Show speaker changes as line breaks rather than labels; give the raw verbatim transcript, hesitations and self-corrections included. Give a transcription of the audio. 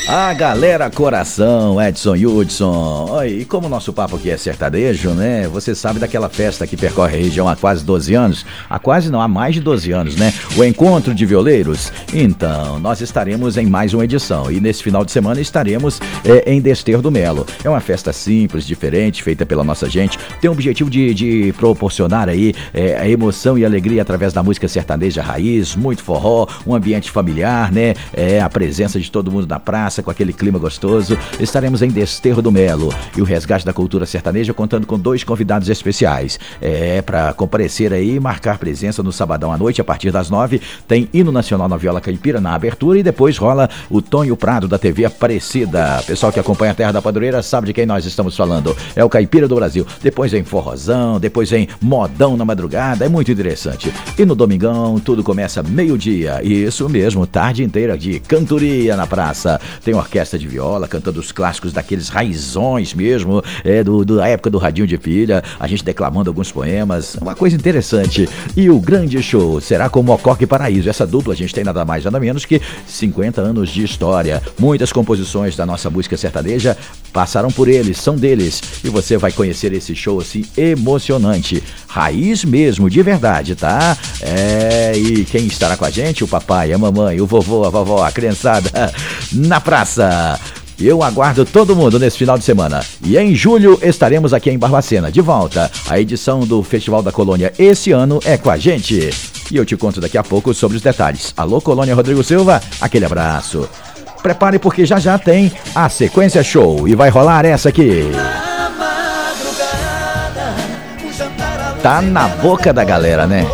A galera coração, Edson Hudson. Oi, e como o nosso papo aqui é sertanejo, né? Você sabe daquela festa que percorre a região há quase doze anos? Há quase não, há mais de doze anos, né? O Encontro de Violeiros. Então, nós estaremos em mais uma edição. E nesse final de semana estaremos é, em Desterro do Melo. É uma festa simples, diferente, feita pela nossa gente. Tem o objetivo de, de proporcionar aí é, a emoção e alegria através da música sertaneja raiz, muito forró, um ambiente familiar, né? É, a presença de todo mundo na praça, com aquele clima gostoso. Estaremos em Desterro do Melo e o resgate da cultura sertaneja contando com dois convidados especiais. É, para comparecer aí e marcar presença no sabadão à noite, a partir das nove, tem hino nacional na viola caipira na abertura e depois rola o Tonho Prado da T V Aparecida. Pessoal que acompanha a Terra da Padureira sabe de quem nós estamos falando. É o caipira do Brasil. Depois vem forrozão, depois vem modão na madrugada. É muito interessante. E no domingão tudo começa meio-dia. Isso mesmo, tarde inteira de cantoria na praça. Tem orquestra de viola cantando os clássicos daqueles raizões mesmo, é, do, do, da época do Radinho de Pilha, a gente declamando alguns poemas, uma coisa interessante. E o grande show será com Mococa e Paraíso. Essa dupla a gente tem nada mais nada menos que cinquenta anos de história. Muitas composições da nossa música sertaneja passaram por eles, são deles. E você vai conhecer esse show assim emocionante. Raiz mesmo, de verdade, tá? É, e quem estará com a gente? O papai, a mamãe, o vovô, a vovó, a criançada na praça. Eu aguardo todo mundo nesse final de semana. E em julho estaremos aqui em Barbacena, de volta. A edição do Festival da Colônia esse ano é com a gente. E eu te conto daqui a pouco sobre os detalhes. Alô, Colônia Rodrigo Silva, aquele abraço. Prepare porque já já tem a sequência show e vai rolar essa aqui. Tá na boca da galera, né?